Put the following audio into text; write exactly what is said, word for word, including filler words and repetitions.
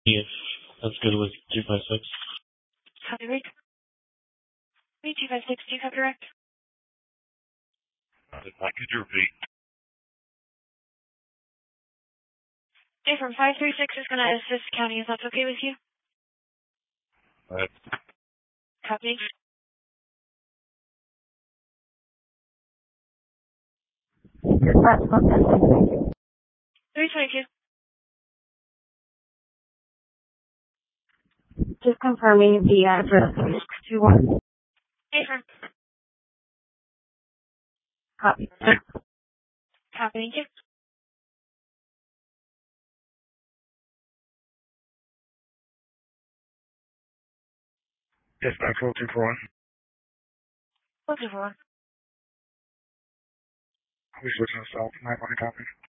If that's good with two five six. Copy, read. Read two five six, do you have direct? Uh, could you repeat? Okay, from five three six is going to assist county, if that's okay with you? Uh, Copy. three twenty-two. Just confirming the address six two one. Hey, firm. Copy. Copy, thank you. dispatch four two four one. Looking for one. We switching to south, nine one copy.